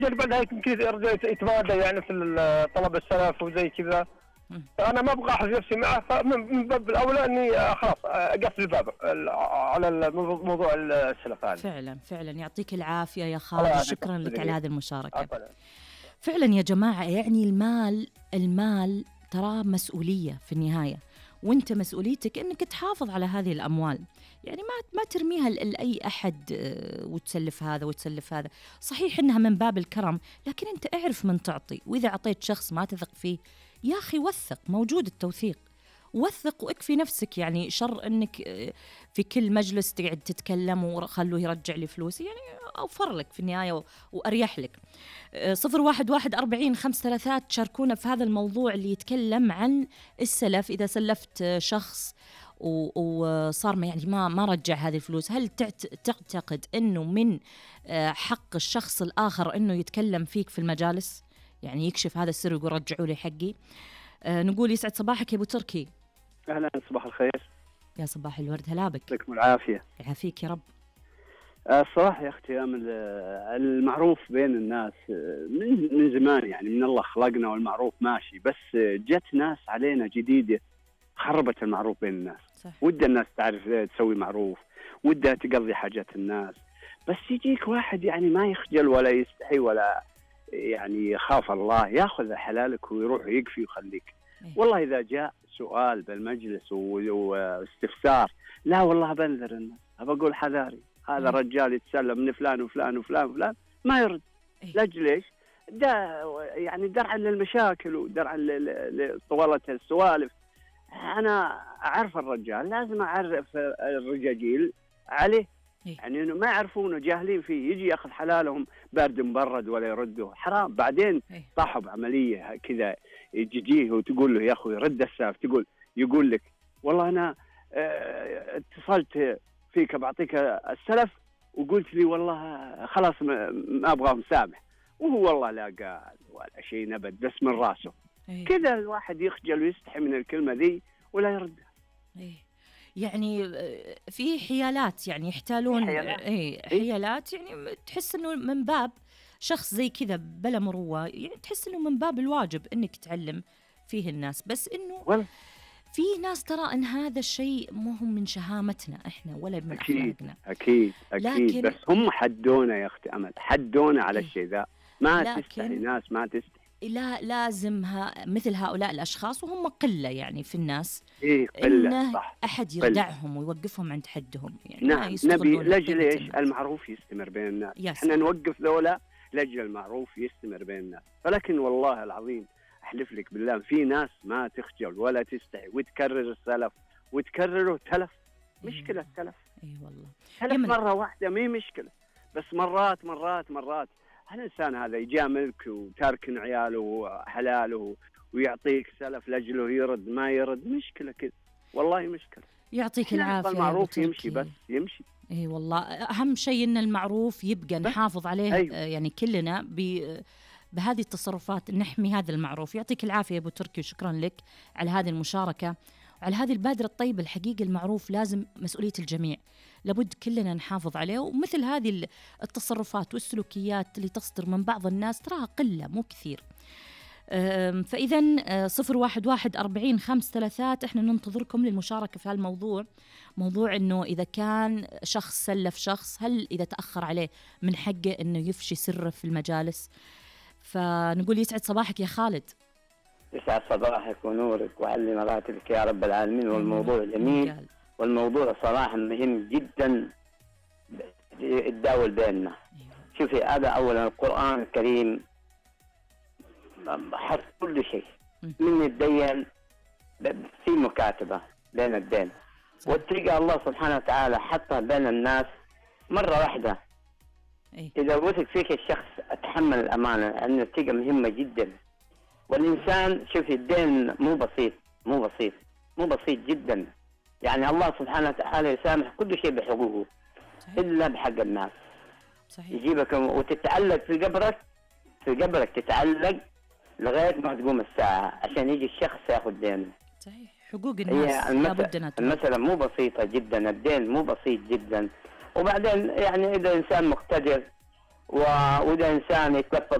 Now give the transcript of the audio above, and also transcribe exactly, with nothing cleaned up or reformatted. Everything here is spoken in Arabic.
جل بعدها يمكن يرجع يتمادى يعني في طلب السلف وزي كذا. انا ما ابغى احرج نفسي معه، فمن باب الاولى اني خلاص اقفل الباب على موضوع السلف هذا. فعلا فعلا يعطيك العافيه يا خالد، شكرا لك على هذه المشاركه. أفعلا. فعلا يا جماعه، يعني المال المال ترى مسؤوليه في النهايه، وانت مسؤوليتك انك تحافظ على هذه الاموال، يعني ما ما ترميها لاي احد وتسلف هذا وتسلف هذا. صحيح انها من باب الكرم، لكن انت اعرف من تعطي، واذا اعطيت شخص ما تثق فيه يا اخي وثق، موجود التوثيق، وثق واكفي نفسك. يعني شر انك في كل مجلس تقعد تتكلم وخلوه يرجع لي فلوسي، يعني اوفر لك في النهايه واريح لك. صفر واحد واحد أربعين خمس ثلاثات تشاركونا في هذا الموضوع اللي يتكلم عن السلف. اذا سلفت شخص وصار ما يعني ما ما رجع هذه الفلوس، هل تعتقد انه من حق الشخص الاخر انه يتكلم فيك في المجالس، يعني يكشف هذا السر ويقول رجعوا لي حقي؟ نقول يسعد صباحك يا ابو تركي. اهلا، صباح الخير. يا صباح الورد، هلا بك. يعطيكم العافيه. يعافيك يا رب. الصراحه يا اختي امل، المعروف بين الناس من من زمان، يعني من الله خلقنا والمعروف ماشي، بس جت ناس علينا جديده خربت المعروف بين الناس. صح. ودها الناس تعرف تسوي معروف، ودها تقضي حاجات الناس، بس يجيك واحد يعني ما يخجل ولا يستحي ولا يعني يخاف الله، ياخذ حلالك ويروح يكفي ويخليك. أيه. والله اذا جاء سؤال بالمجلس واستفسار، لا والله بنذر الناس، بقول حذاري، هذا أيه. رجال يتسلم من فلان وفلان وفلان وفلان ما يرد. أيه. لاجل ايش؟ ده يعني درعا للمشاكل ودرعا لطوالة السوالف. انا اعرف الرجال، لازم اعرف الرجاجيل عليه. إيه؟ يعني انه ما يعرفونه، جاهلين فيه، يجي ياخذ حلالهم بارد مبرد ولا يرده، حرام. بعدين إيه؟ طاحوا بعمليه كذا، تجيه وتقول له يا اخوي رد السالف، تقول يقول لك والله انا اه اتصلت فيك بعطيك السلف وقلت لي والله خلاص ما ابغى مسامح، وهو والله لا قال ولا شيء نبت، بس من راسه. إيه؟ كذا الواحد يخجل ويستحي من الكلمه ذي ولا يردها. إيه؟ يعني في حيالات، يعني يحتالون حيالات. اي حيالات، يعني تحس انه من باب شخص زي كذا بلا مروه، يعني تحس انه من باب الواجب انك تعلم فيه الناس، بس انه ولا. في ناس ترى ان هذا الشيء مو هم من شهامتنا احنا ولا من اخلاقنا. اكيد اكيد لكن... بس هم حدونا يا اختي امل، حدونا على الشيء ذا، ما لكن... تستحي ناس ما تستحي. لا لازمها مثل هؤلاء الأشخاص، وهم قلة يعني في الناس. إيه قلة، إن صح. أحد يردعهم ويوقفهم عند حدهم، يعني نعم. نبي لجل إيش؟ المعروف يستمر بين الناس. إحنا نوقف ذولا لجل المعروف يستمر بين الناس. ولكن والله العظيم أحلف لك بالله في ناس ما تخجل ولا تستحي وتكرر السلف وتكرره تلف. مشكلة تلف. إيه والله. تلف مرة واحدة مي مشكلة، بس مرات مرات مرات الإنسان هذا يجاملك وتاركن عياله وحلاله ويعطيك سلف لجله يرد ما يرد، مشكلة كذا والله مشكلة. يعطيك العافية. المعروف يمشي بس يمشي. اي والله أهم شيء إن المعروف يبقى نحافظ عليه. أيوه. يعني كلنا بهذه التصرفات نحمي هذا المعروف. يعطيك العافية أبو تركي، وشكرا لك على هذه المشاركة وعلى هذه البادرة الطيبة. الحقيقة المعروف لازم مسؤولية الجميع، لابد كلنا نحافظ عليه. ومثل هذه التصرفات والسلوكيات اللي تصدر من بعض الناس تراها قلة مو كثير. فإذا صفر واحد واحد أربعين خمس ثلاثات احنا ننتظركم للمشاركة في هالموضوع. موضوع انه اذا كان شخص سلف شخص، هل اذا تأخر عليه من حقه انه يفشي سره في المجالس؟ فنقول يسعد صباحك يا خالد. يسعد صباحك ونورك وعلي مراتبك يا رب العالمين. والموضوع جميل، والموضوع صراحة مهم جدا يتداول بيننا. شوفي هذا أولا القرآن الكريم حط كل شيء من الدين في مكاتبة بين الدين، وتلقى الله سبحانه وتعالى حطها بين الناس مرة واحدة. إذا وثق فيك الشخص أتحمل الأمانة، لأن الثقة مهمة جدا. والإنسان شوفي الدين مو بسيط مو بسيط مو بسيط جدا، يعني الله سبحانه وتعالى يسامح كل شيء بحقوقه. صحيح. إلا بحق الناس. صحيح. يجيبك وتتعلق في قبرك في قبرك تتعلق لغاية ما تقوم الساعة عشان يجي الشخص ياخذ دينه. صحيح. حقوق الناس لابد. المسألة مو بسيطة جدا، الدين مو بسيط جدا. وبعدين يعني إذا إنسان مقتدر واذا انسان يتلفظ